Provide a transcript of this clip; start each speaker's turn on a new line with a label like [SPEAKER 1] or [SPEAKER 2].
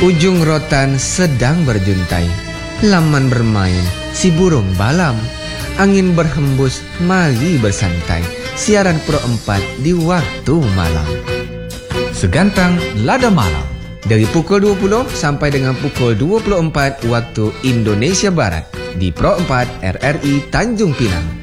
[SPEAKER 1] Ujung rotan sedang berjuntai, laman bermain, si burung balam. Angin berhembus, mari bersantai. Siaran Pro 4 di waktu malam.
[SPEAKER 2] Segantang Lada Malam.
[SPEAKER 1] Dari pukul 20 sampai dengan pukul 24 waktu Indonesia Barat di Pro 4 RRI Tanjung Pinang.